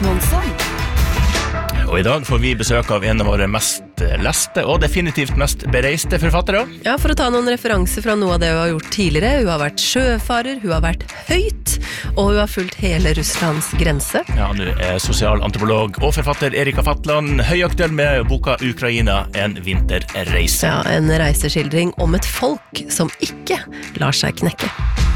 Monsson. Og I dag får vi besøk av en av våre mest leste og definitivt mest bereiste forfattere. Ja, for å ta noen referanser fra noe av det hun har gjort tidligere. Hun har vært sjøfarer, hun har vært høyt, og hun har fulgt hele Russlands grense. Ja, nå sosialantropolog og forfatter Erika Fatland høyaktuell med boka Ukraina, en vinterreise. Ja, en reiseskildring om et folk som ikke lar seg knekke.